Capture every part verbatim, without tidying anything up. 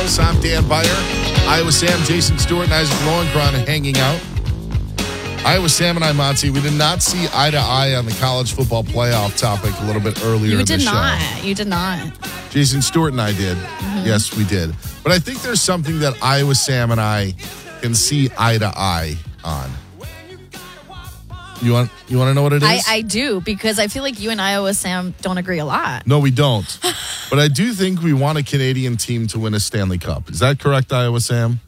Sports. I'm Dan Beyer. Iowa Sam, Jason Stewart, and Isaac Lowenkron hanging out. Iowa Sam and I, Monty, we did not see eye to eye on the college football playoff topic a little bit earlier You in the did show. not. You did not. Jason Stewart and I did. Mm-hmm. Yes, we did. But I think there's something that Iowa Sam and I can see eye to eye on. You want you want to know what it is? I, I do, because I feel like you and Iowa Sam don't agree a lot. No, we don't. But I do think we want a Canadian team to win a Stanley Cup. Is that correct, Iowa Sam?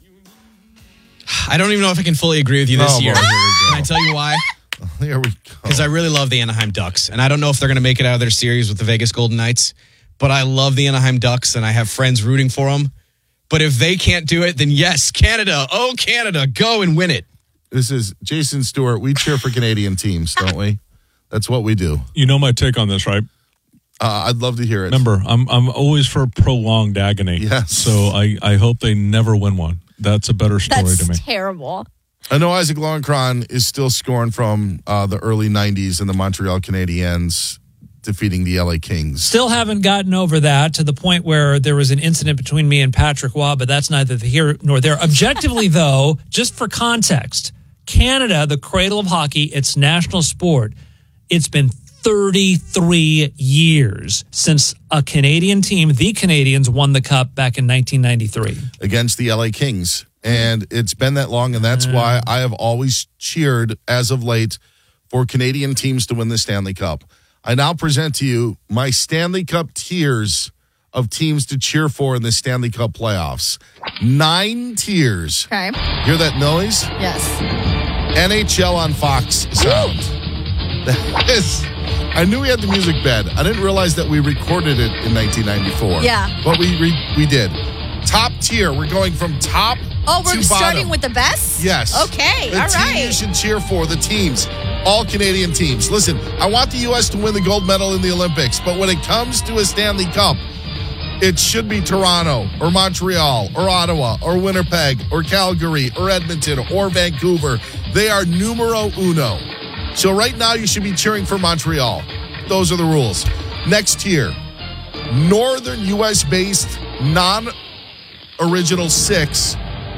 I don't even know if I can fully agree with you this oh, year. Boy, here we go. Can I tell you why? Here we go. Because I really love the Anaheim Ducks, and I don't know if they're going to make it out of their series with the Vegas Golden Knights, but I love the Anaheim Ducks, and I have friends rooting for them. But if they can't do it, then yes, Canada, oh, Canada, go and win it. This is Jason Stewart. We cheer for Canadian teams, don't we? That's what we do. You know my take on this, right? Uh, I'd love to hear it. Remember, I'm I'm always for prolonged agony. Yes. So I, I hope they never win one. That's a better story That's to me. terrible. I know Isaac Lowenkron is still scoring from uh, the early nineties and the Montreal Canadiens defeating the L A Kings. Still haven't gotten over that to the point where there was an incident between me and Patrick Waugh, but that's neither here nor there. Objectively, though, just for context, Canada, the cradle of hockey, its national sport, it's been thirty-three years since a Canadian team, the Canadians, won the Cup back in nineteen ninety-three. Against the L A Kings. And it's been that long, and that's why I have always cheered, as of late, for Canadian teams to win the Stanley Cup. I now present to you my Stanley Cup tiers of teams to cheer for in the Stanley Cup playoffs. Nine tiers. Okay. Hear that noise? Yes. N H L on Fox sound. That is, I knew we had the music bed. I didn't realize that we recorded it in nineteen ninety-four. Yeah. But we we, we did. Top tier. We're going from top Oh, we're to starting bottom. with the best? Yes. Okay, the all team right. you should cheer for, the teams, all Canadian teams. Listen, I want the U S to win the gold medal in the Olympics, but when it comes to a Stanley Cup, it should be Toronto or Montreal or Ottawa or Winnipeg or Calgary or Edmonton or Vancouver. They are numero uno. So right now you should be cheering for Montreal. Those are the rules. Next tier, Northern U S-based non-original six.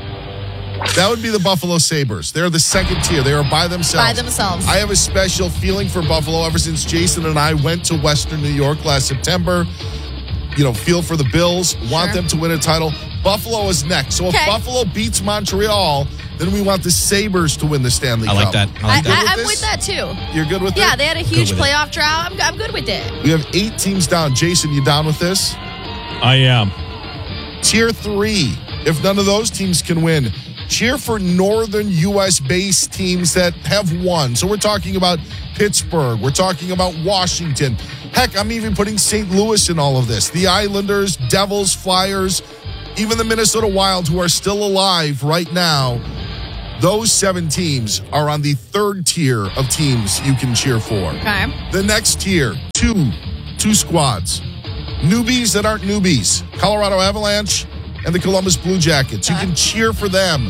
That would be the Buffalo Sabres. They're the second tier. They are by themselves. By themselves. I have a special feeling for Buffalo ever since Jason and I went to Western New York last September. You know, feel for the Bills, want Sure. them to win a title. Buffalo is next. So if Okay. Buffalo beats Montreal, then we want the Sabres to win the Stanley I Cup. like that. I I, like that. I, I'm this? with that, too. You're good with Yeah, it? they had a huge with it. playoff drought. I'm, I'm good with it. We have eight teams down. Jason, you down with this? I am. Tier three. If none of those teams can win, cheer for Northern U S-based teams that have won. So we're talking about Pittsburgh. We're talking about Washington. Heck, I'm even putting Saint Louis in all of this. The Islanders, Devils, Flyers, even the Minnesota Wild, who are still alive right now. Those seven teams are on the third tier of teams you can cheer for. Okay. The next tier, two, two squads. Newbies that aren't newbies. Colorado Avalanche and the Columbus Blue Jackets. You can cheer for them.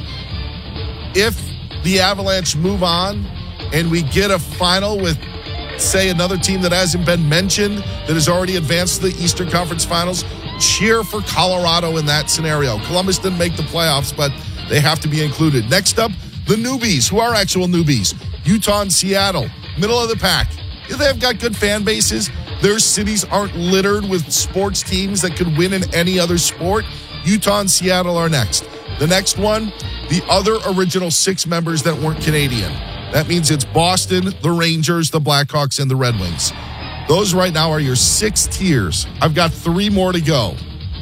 If the Avalanche move on and we get a final with, say, another team that hasn't been mentioned that has already advanced to the Eastern Conference Finals, cheer for Colorado in that scenario. Columbus didn't make the playoffs, but they have to be included. Next up, the newbies, who are actual newbies. Utah and Seattle, middle of the pack. They've got good fan bases. Their cities aren't littered with sports teams that could win in any other sport. Utah and Seattle are next. The next one, the other original six members that weren't Canadian. That means it's Boston, the Rangers, the Blackhawks, and the Red Wings. Those right now are your six tiers. I've got three more to go.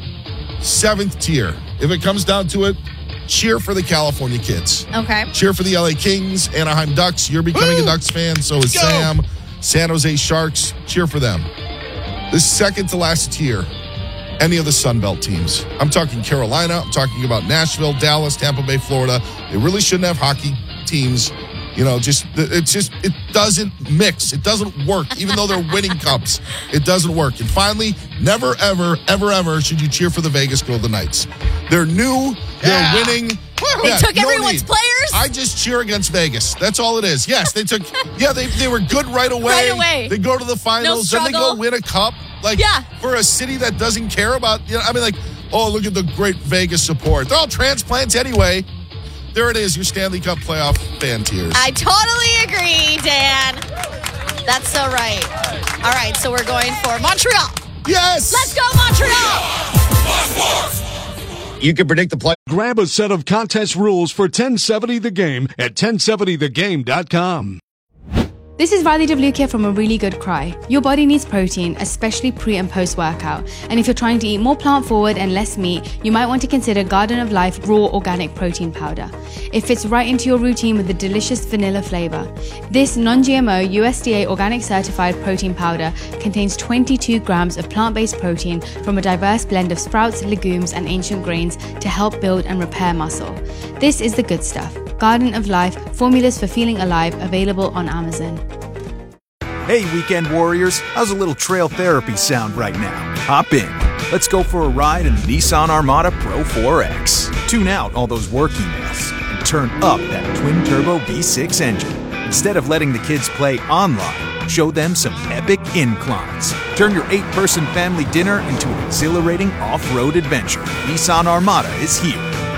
Seventh tier. If it comes down to it, cheer for the California kids. Okay. Cheer for the L A Kings, Anaheim Ducks. You're becoming Woo! a Ducks fan, so is Go! Sam. San Jose Sharks. Cheer for them. The second to last tier, any of the Sun Belt teams. I'm talking Carolina. I'm talking about Nashville, Dallas, Tampa Bay, Florida. They really shouldn't have hockey teams. You know, just it's just it doesn't mix. It doesn't work. Even though they're winning cups, it doesn't work. And finally, never, ever, ever, ever should you cheer for the Vegas Golden Knights. They're new. They're Yeah. winning. They Yeah, took no everyone's need. players? I just cheer against Vegas. That's all it is. Yes, they took. Yeah, they they were good right away. Right away. They go to the finals. No then they go struggle. win a cup. Like Yeah. for a city that doesn't care about. You know, I mean, like oh, look at the great Vegas support. They're all transplants anyway. There it is, your Stanley Cup playoff fan tears. I totally agree, Dan. That's so right. All right, so we're going for Montreal. Yes! Let's go, Montreal! You can predict the play. Grab a set of contest rules for ten seventy The Game at ten seventy the game dot com. This is Riley DeVluke from A Really Good Cry. Your body needs protein, especially pre and post workout. And if you're trying to eat more plant forward and less meat, you might want to consider Garden of Life Raw Organic Protein Powder. It fits right into your routine with a delicious vanilla flavor. This non-G M O U S D A organic certified protein powder contains twenty-two grams of plant-based protein from a diverse blend of sprouts, legumes, and ancient grains to help build and repair muscle. This is the good stuff. Garden of Life, formulas for feeling alive, available on Amazon. Hey, weekend warriors, how's a little trail therapy sound right now? Hop in. Let's go for a ride in the Nissan Armada Pro four X. Tune out all those work emails and turn up that twin-turbo V six engine. Instead of letting the kids play online, show them some epic inclines. Turn your eight-person family dinner into an exhilarating off-road adventure. Nissan Armada is here.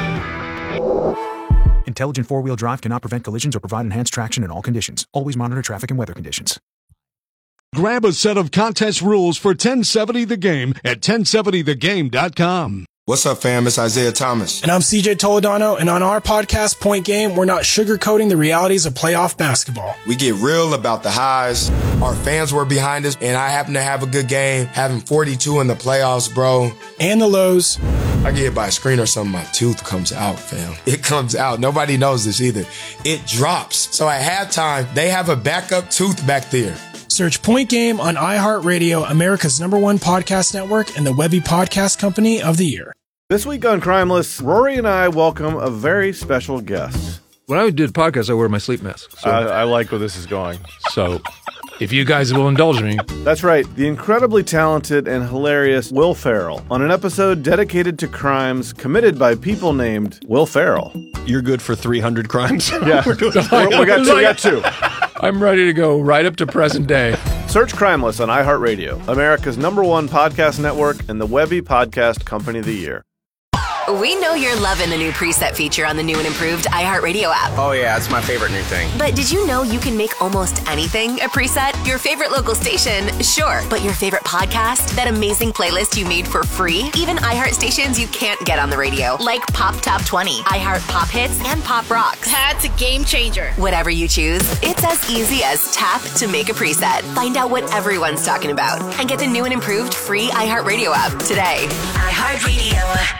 Intelligent four-wheel drive cannot prevent collisions or provide enhanced traction in all conditions. Always monitor traffic and weather conditions. Grab a set of contest rules for ten seventy The Game at ten seventy the game dot com. What's up, fam? It's Isaiah Thomas. And I'm C J Toledano, and on our podcast, Point Game, we're not sugarcoating the realities of playoff basketball. We get real about the highs. Our fans were behind us, and I happen to have a good game, having forty-two in the playoffs, bro. And the lows. I get hit by a screen or something, my tooth comes out, fam. It comes out. Nobody knows this either. It drops. So at halftime, they have a backup tooth back there. Search Point Game on iHeartRadio, America's number one podcast network, and the Webby Podcast Company of the Year. This week on Crimeless, Rory and I welcome a very special guest. When I do the podcast, I wear my sleep mask. So. I, I like where this is going. So, if you guys will indulge me. That's right, the incredibly talented and hilarious Will Ferrell on an episode dedicated to crimes committed by people named Will Ferrell. You're good for three hundred crimes? Yeah, We're doing We're, we got two, we got two. I'm ready to go right up to present day. Search Crimeless on iHeartRadio, America's number one podcast network, and the Webby Podcast Company of the Year. We know you're loving the new preset feature on the new and improved iHeartRadio app. Oh, yeah, it's my favorite new thing. But did you know you can make almost anything a preset? Your favorite local station, sure. But your favorite podcast? That amazing playlist you made for free? Even iHeart stations you can't get on the radio, like Pop Top twenty, iHeart Pop Hits, and Pop Rocks. That's a game changer. Whatever you choose, it's as easy as tap to make a preset. Find out what everyone's talking about and get the new and improved free iHeartRadio app today. iHeartRadio.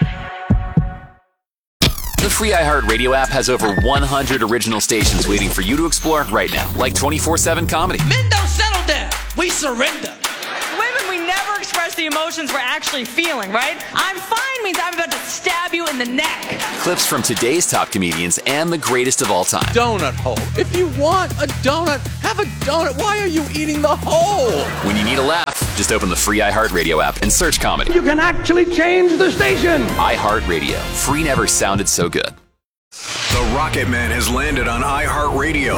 The free iHeartRadio app has over one hundred original stations waiting for you to explore right now, like twenty-four seven comedy. Men don't settle down. We surrender. Women, we never express the emotions we're actually feeling, right? I'm fine means I'm about to stab you in the neck. Clips from today's top comedians and the greatest of all time. Donut hole. If you want a donut, have a donut. Why are you eating the hole? When you need a laugh, just open the free iHeartRadio app and search comedy. You can actually change the station. iHeartRadio. Free never sounded so good. The Rocket Man has landed on iHeartRadio.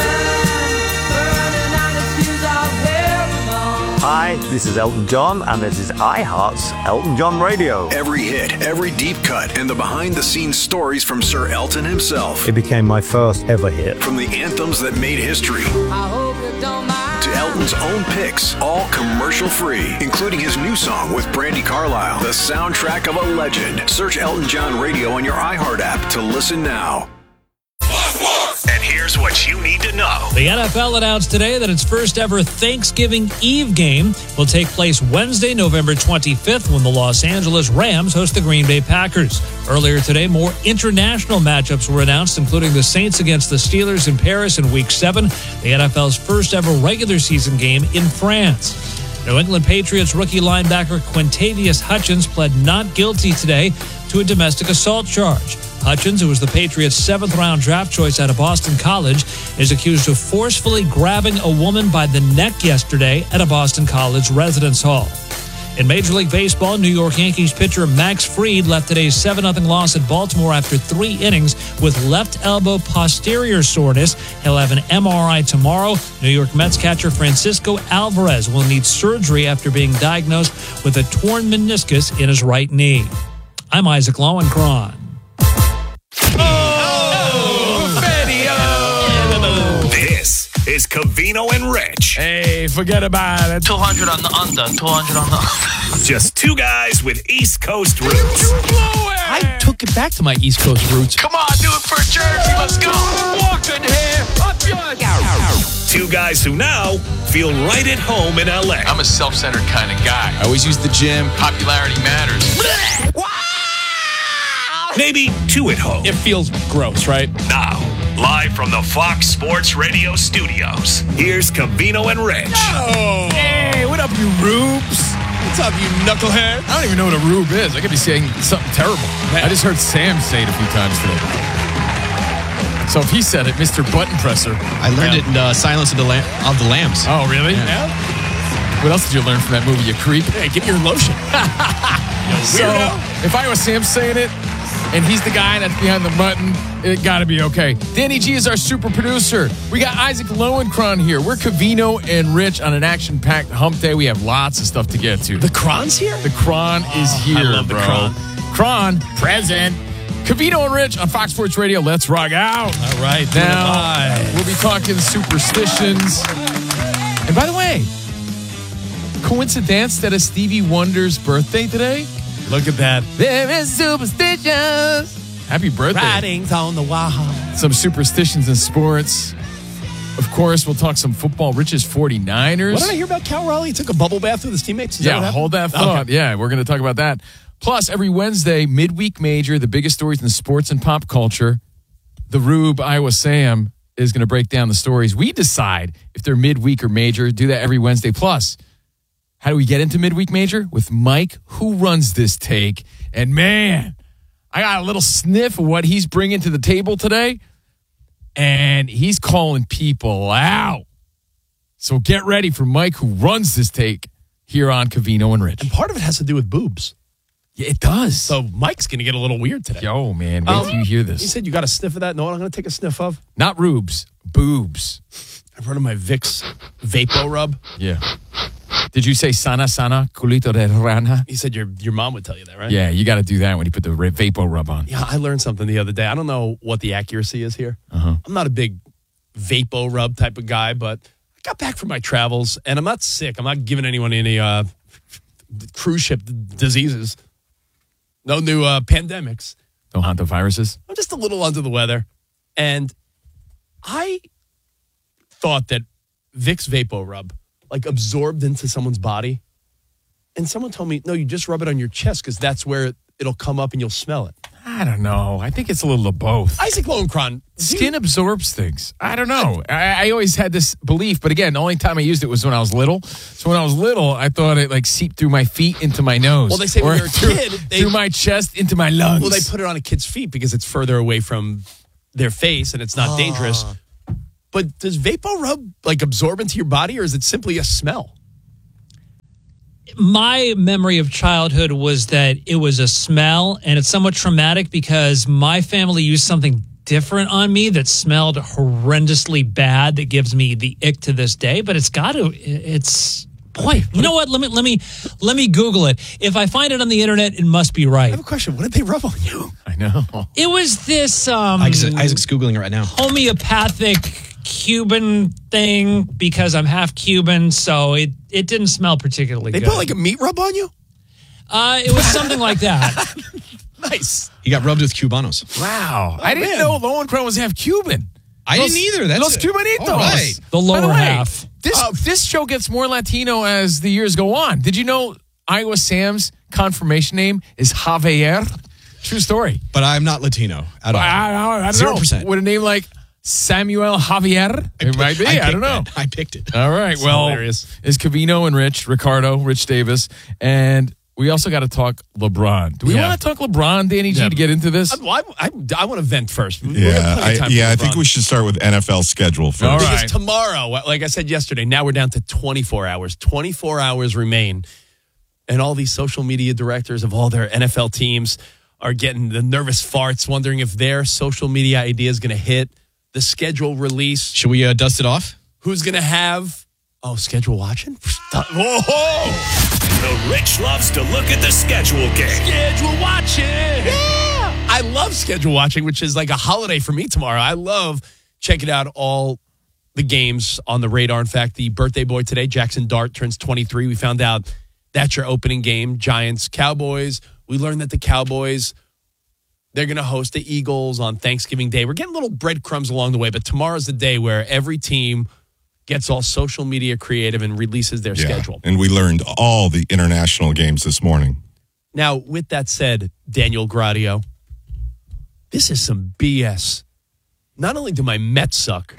Hi, this is Elton John, and this is iHeart's Elton John Radio. Every hit, every deep cut, and the behind-the-scenes stories from Sir Elton himself. It became my first ever hit. From the anthems that made history to Elton's own picks, all commercial-free, including his new song with Brandi Carlile, the soundtrack of a legend. Search Elton John Radio on your iHeart app to listen now. And here's what you need to know. The N F L announced today that its first ever Thanksgiving Eve game will take place Wednesday, November twenty-fifth, when the Los Angeles Rams host the Green Bay Packers. Earlier today, more international matchups were announced, including the Saints against the Steelers in Paris in Week seven, the N F L's first ever regular season game in France. New England Patriots rookie linebacker Quintavious Hutchins pled not guilty today to a domestic assault charge. Hutchins, who was the Patriots' seventh-round draft choice out of Boston College, is accused of forcefully grabbing a woman by the neck yesterday at a Boston College residence hall. In Major League Baseball, New York Yankees pitcher Max Fried left today's seven nothing loss at Baltimore after three innings with left elbow posterior soreness. He'll have an M R I tomorrow. New York Mets catcher Francisco Alvarez will need surgery after being diagnosed with a torn meniscus in his right knee. I'm Isaac Lowenkron. This is Covino and Rich. Hey, forget about it. two hundred on the under, two hundred on the under. Just two guys with East Coast roots. I took it back to my East Coast roots. Come on, do it for Jersey. Let's go. Walking here. Up yours. Two guys who now feel right at home in L A. I'm a self-centered kind of guy. I always use the gym. Popularity matters. Maybe two at home. It feels gross, right? Now, live from the Fox Sports Radio studios, here's Covino and Rich. Oh, hey, what up, you rubes? What's up, you knucklehead? I don't even know what a rube is. I could be saying something terrible. Man. I just heard Sam say it a few times today. So if he said it, Mister Button Presser. I learned yeah. it in uh, Silence of the, Lam- of the Lambs. Oh, really? Yeah. yeah. What else did you learn from that movie, you creep? Hey, give me your lotion. So if I was Sam saying it, and he's the guy that's behind the button, it got to be okay. Danny G is our super producer. We got Isaac Lowenkron here. We're Covino and Rich on an action-packed hump day. We have lots of stuff to get to. The Kron's here? The Kron is here, I love bro. the Kron. Kron, present. Covino and Rich on Fox Sports Radio. Let's rock out. All right. Now, we'll be talking superstitions. And by the way, coincidence that it's Stevie Wonder's birthday today? Look at that. There is superstitions. Happy birthday. Writings on the wall. Some superstitions in sports. Of course, we'll talk some football. Rich's forty-niners. What did I hear about Cal Raleigh? He took a bubble bath with his teammates? Is yeah, that hold that thought. Okay. Yeah, we're going to talk about that. Plus, every Wednesday, midweek major, the biggest stories in sports and pop culture. The Rube, Iowa Sam, is going to break down the stories. We decide if they're midweek or major. Do that every Wednesday. Plus, how do we get into midweek major? With Mike, who runs this take. And man, I got a little sniff of what he's bringing to the table today. And he's calling people out. So get ready for Mike, who runs this take here on Covino and Rich. And part of it has to do with boobs. Yeah, it does. So Mike's going to get a little weird today. Yo, man, wait um, till you hear this. You said you got a sniff of that? No, I'm going to take a sniff of? Not rubes, boobs. I've heard of my Vicks Vapo Rub. Yeah. Did you say sana sana culito de rana? He said your your mom would tell you that, right? Yeah, you got to do that when you put the Vapo Rub on. Yeah, I learned something the other day. I don't know what the accuracy is here. Uh-huh. I'm not a big Vapo Rub type of guy, but I got back from my travels, and I'm not sick. I'm not giving anyone any uh, cruise ship d- diseases. No new uh, pandemics. No hantaviruses? I'm just a little under the weather. And I thought that Vicks Vapo Rub like absorbed into someone's body. And someone told me, no, you just rub it on your chest because that's where it'll come up and you'll smell it. I don't know. I think it's a little of both. Isaac Lowenkron. Skin absorbs things. I don't know. I, I always had this belief, but again, the only time I used it was when I was little. So when I was little, I thought it like seeped through my feet into my nose. Well, they say when you're a through, kid, they, through my chest into my lungs. Well, they put it on a kid's feet because it's further away from their face and it's not Ah. dangerous. But does Vapo Rub like absorb into your body, or is it simply a smell? My memory of childhood was that it was a smell, and it's somewhat traumatic because my family used something different on me that smelled horrendously bad that gives me the ick to this day. But it's got to, it's, boy, you know what? Let me, let me, let me Google it. If I find it on the internet, it must be right. I have a question. What did they rub on you? I know. It was this um, Isaac, Isaac's Googling it right now. homeopathic Cuban thing because I'm half Cuban, so it, it didn't smell particularly They good. put like a meat rub on you? Uh, it was something like that. Nice. He got rubbed with Cubanos. Wow. Oh, I didn't man. know Lowenkron was half Cuban. I Los, didn't either. That's Los it. Cubanitos. All right. The lower By the way, half. This, uh, this show gets more Latino as the years go on. Did you know Iowa Sam's confirmation name is Javier? True story. But I'm not Latino at all. I, I, I don't Zero know. percent. With a name like Samuel Javier, it might be. I, I don't know. That. I picked it. All right. It's well, hilarious. it's Covino and Rich, Ricardo, Rich Davis, and we also got to talk LeBron. Do we Yeah. want to talk LeBron, Danny G, Yeah. to get into this? I, I, I, I want to vent first. We're Yeah, gonna plenty of I, time for yeah. I think LeBron. we should start with N F L schedule first. All Because right. tomorrow, like I said yesterday, now we're down to twenty-four hours. twenty-four hours remain. And all these social media directors of all their N F L teams are getting the nervous farts, wondering if their social media idea is going to hit. The schedule release. Should we uh, dust it off? Who's going to have... Oh, schedule watching? Whoa! So Rich loves to look at the schedule game. Schedule watching. Yeah. I love schedule watching, which is like a holiday for me tomorrow. I love checking out all the games on the radar. In fact, the birthday boy today, Jackson Dart, turns twenty-three. We found out that's your opening game, Giants, Cowboys. We learned that the Cowboys, they're going to host the Eagles on Thanksgiving Day. We're getting little breadcrumbs along the way, but tomorrow's the day where every team gets all social media creative and releases their Yeah. schedule. And we learned all the international games this morning. Now, with that said, Daniel Gradio, this is some B S. Not only do my Mets suck.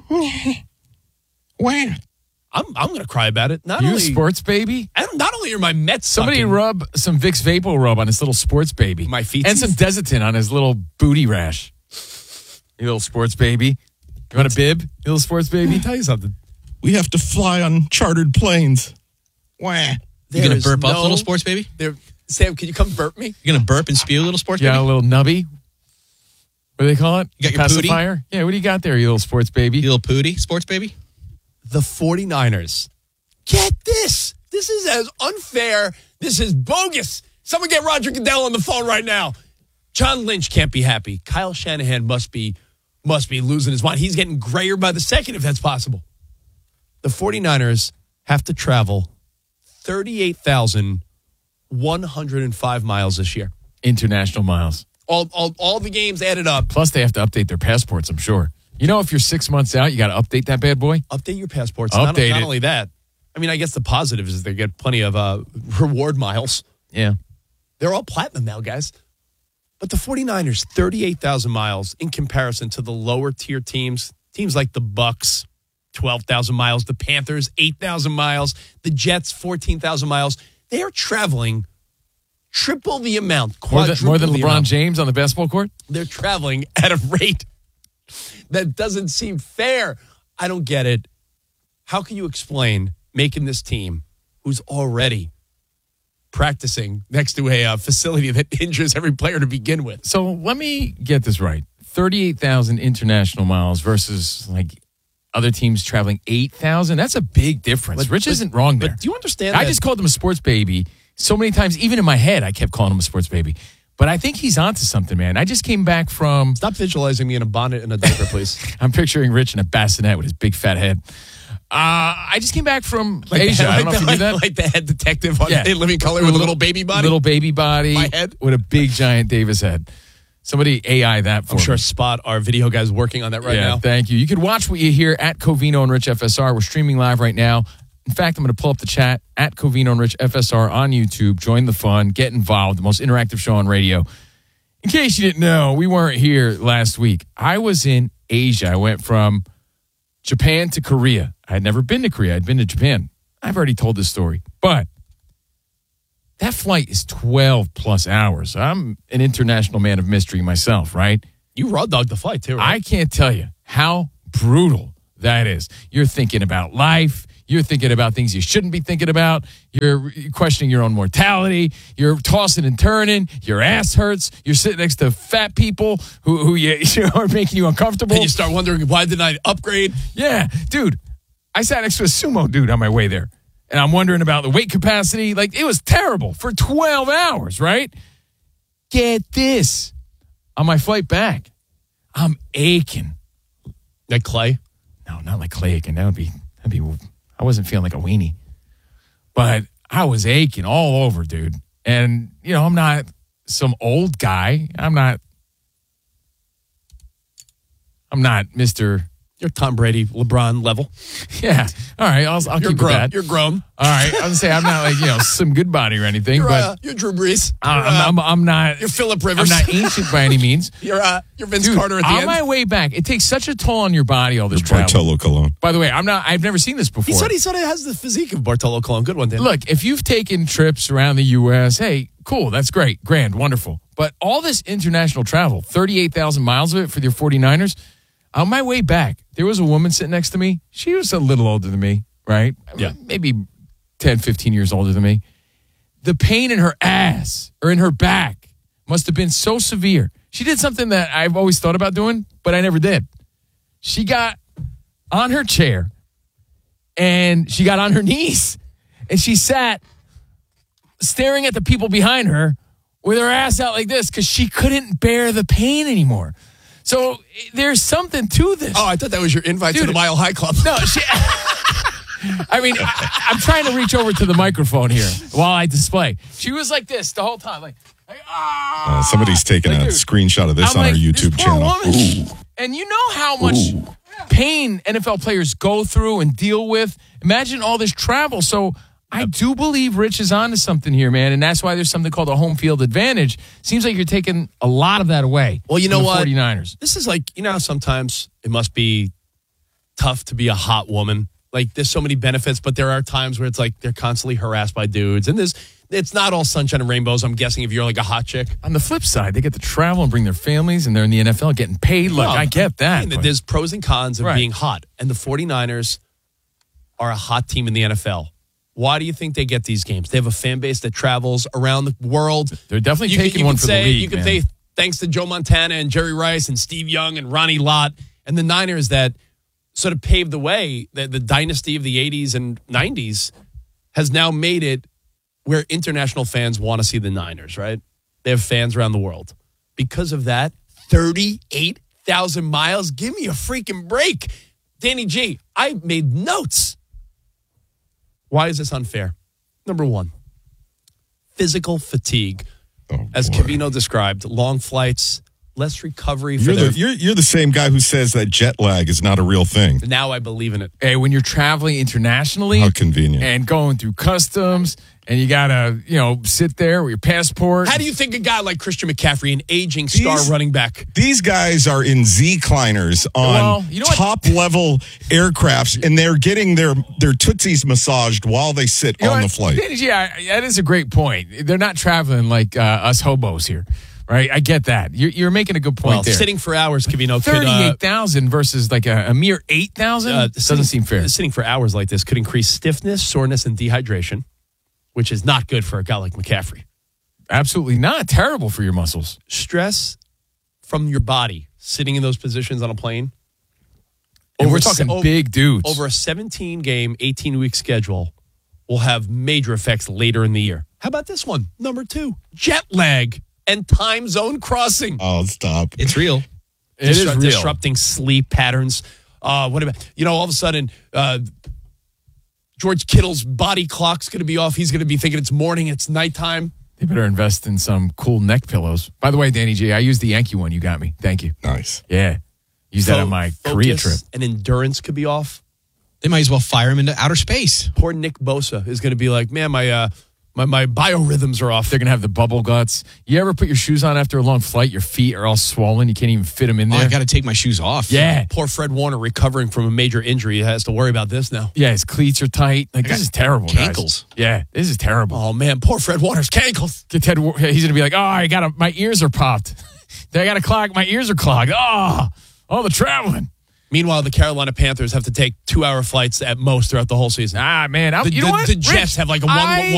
Where? I'm I'm going to cry about it. Not You only sports baby? I don't- not only are my Mets Somebody sucking, rub some Vicks Vapor Rub on his little sports baby. My feet. And some Desitin on his little booty rash. You little sports baby. You want a bib, you little sports baby? Let me tell you something. We have to fly on chartered planes. Wah. You There gonna is burp up, no- little sports baby? There, Sam, can you come burp me? You gonna burp and spew, little sports You got a baby? little nubby? What do they call it? You got your pootie? pacifier? Yeah, what do you got there, you little sports baby? You little pooty, sports baby? The 49ers. Get this. This is as unfair. This is bogus. Someone get Roger Goodell on the phone right now. John Lynch can't be happy. Kyle Shanahan must be must be losing his mind. He's getting grayer by the second, if that's possible. The 49ers have to travel thirty-eight thousand one hundred five miles this year. International miles. All, all, all the games added up. Plus, they have to update their passports, I'm sure. You know, if you're six months out, you got to update that bad boy? Update your passports. Update not, not it. only that, I mean, I guess the positive is they get plenty of uh, reward miles. Yeah. They're all platinum now, guys. But the 49ers, thirty-eight thousand miles in comparison to the lower tier teams. Teams like the Bucks, twelve thousand miles. The Panthers, eight thousand miles. The Jets, fourteen thousand miles. They are traveling triple the amount, More than, quadruple more than the LeBron amount. James on the basketball court? They're traveling at a rate that doesn't seem fair. I don't get it. How can you explain making this team who's already practicing next to a uh, facility that injures every player to begin with? So let me get this right. thirty-eight thousand international miles versus like other teams traveling eight thousand. That's a big difference. But- Rich but- isn't wrong there. But do you understand I that? just called him a sports baby so many times. Even in my head, I kept calling him a sports baby. But I think he's onto something, man. I just came back from... Stop visualizing me in a bonnet and a diaper, please. I'm picturing Rich in a bassinet with his big fat head. Uh, I just came back from Like Asia. The, I don't like know if the, you knew that. Like the head detective on Yeah. In Living Color with a little baby body. Little baby body. My head? With a big giant Davis head. Somebody A I that for I'm sure me. Spot, our video guy's working on that right yeah, now. Thank you. You can watch what you hear at Covino and Rich F S R. We're streaming live right now. In fact, I'm going to pull up the chat at Covino and Rich F S R on YouTube. Join the fun. Get involved. The most interactive show on radio. In case you didn't know, we weren't here last week. I was in Asia. I went from Japan to Korea. I had never been to Korea. I'd been to Japan. I've already told this story. But that flight is twelve plus hours. I'm an international man of mystery myself, right? You raw dogged the flight, too, right? I can't tell you how brutal that is. You're thinking about life. You're thinking about things you shouldn't be thinking about. You're questioning your own mortality. You're tossing and turning. Your ass hurts. You're sitting next to fat people who, who you, you know, are making you uncomfortable. And you start wondering, why didn't I upgrade? Yeah, dude. I sat next to a sumo dude on my way there. And I'm wondering about the weight capacity. Like, it was terrible for twelve hours, right? Get this. On my flight back, I'm aching. Like Clay? No, not like Clay aching. That would be, that'd be, I wasn't feeling like a weenie. But I was aching all over, dude. And, you know, I'm not some old guy. I'm not, I'm not Mister You're Tom Brady, LeBron level. Yeah. All right. I'll, I'll You're keep grown. it that. You're grown. All right. I was going to say, I'm not like, you know, some good body or anything, You're, but uh, you're Drew Brees. I'm, You're, uh, I'm, I'm not. You're Phillip Rivers. I'm not ancient by any means. You're uh, you're Vince Dude, Carter at the on end. my way back, it takes such a toll on your body, all this The travel. Bartolo cologne. By the way, I'm not, I've never seen this before. he said he sort of has the physique of Bartolo Colon. Good one, Dan. Look, if you've taken trips around the U S, hey, cool, that's great, grand, wonderful. But all this international travel, thirty-eight thousand miles of it for your 49ers, on my way back, there was a woman sitting next to me. She was a little older than me, right? Yeah. Maybe ten, fifteen years older than me. The pain in her ass or in her back must have been so severe. She did something that I've always thought about doing, but I never did. She got on her chair and she got on her knees and she sat staring at the people behind her with her ass out like this because she couldn't bear the pain anymore. So there's something to this. Oh, I thought that was your invite Dude, to the Mile High Club. No, she. I mean, I, I'm trying to reach over to the microphone here while I display. She was like this the whole time, like, like ah. Uh, somebody's taking like, a dude, screenshot of this I'm on like, our YouTube this poor channel. woman. Ooh. And you know how much Ooh. pain N F L players go through and deal with. Imagine all this travel. So I do believe Rich is onto something here, man, and that's why there's something called a home field advantage. Seems like you're taking a lot of that away. Well, you know from the what? forty-niners. This is like, you know, how sometimes it must be tough to be a hot woman. Like, there's so many benefits, but there are times where it's like they're constantly harassed by dudes. And there's, it's not all sunshine and rainbows, I'm guessing, if you're like a hot chick. On the flip side, they get to travel and bring their families, and they're in the N F L getting paid. Look, Well, I get that. I mean, but- there's pros and cons of Right. being hot. And the forty-niners are a hot team in the N F L. Why do you think they get these games? They have a fan base that travels around the world. They're definitely You taking could- you one could for say, the league, You could man. say thanks to Joe Montana and Jerry Rice and Steve Young and Ronnie Lott and the Niners that sort of paved the way. The, the dynasty of the eighties and nineties has now made it where international fans want to see the Niners, right? They have fans around the world. Because of that, thirty-eight thousand miles. Give me a freaking break. Danny G, I made notes. Why is this unfair? Number one, physical fatigue. Oh, As Cavino described, long flights, less recovery for You're their... the, you're, you're the same guy who says that jet lag is not a real thing. Now I believe in it. Hey, when you're traveling internationally How convenient. and going through customs, and you gotta, you know, sit there with your passport. How do you think a guy like Christian McCaffrey, an aging star These- running back... These guys are in Z-cliners on Well, you know what? top-level aircrafts, and they're getting their, their tootsies massaged while they sit You know on what? the flight. Yeah, that is a great point. They're not traveling like uh, us hobos here, right? I get that. You're, you're making a good point Well, there. sitting for hours, Cavino, could... uh, thirty-eight thousand versus like a, a mere eight thousand uh, doesn't sitting- seem fair. Sitting for hours like this could increase stiffness, soreness, and dehydration, which is not good for a guy like McCaffrey. Absolutely not. Terrible for your muscles. Stress from your body, sitting in those positions on a plane. And we're Over talking se- big dudes. Over a seventeen-game, eighteen-week schedule will have major effects later in the year. How about this one? Number two, jet lag and time zone crossing. Oh, stop. It's real. It is Disrupt- real. Disrupting sleep patterns. Uh, what about, you know, all of a sudden, uh, George Kittle's body clock's going to be off. He's going to be thinking it's morning, it's nighttime. They better invest in some cool neck pillows. By the way, Danny G, I used the Yankee one you got me. Thank you. Nice. Yeah. Use that on my Focus Korea trip. And endurance could be off. They might as well fire him into outer space. Poor Nick Bosa is going to be like, man, my uh, my my biorhythms are off. They're going to have the bubble guts. You ever put your shoes on after a long flight? Your feet are all swollen. You can't even fit them in Oh, there. I got to take my shoes off. Yeah. Poor Fred Warner recovering from a major injury has to worry about this now. Yeah, his cleats are tight. Like, this is terrible, guys. Cankles. Yeah, this is terrible. Oh, man, poor Fred Warner's cankles. Get Ted, Wa- he's going to be like, oh, I got to, my ears are popped. I got to clog, my ears are clogged. Oh, all the traveling. Meanwhile, the Carolina Panthers have to take two-hour flights at most throughout the whole season. Ah, man. I, The, you know the- what? the Jets Rich, have like a one, I-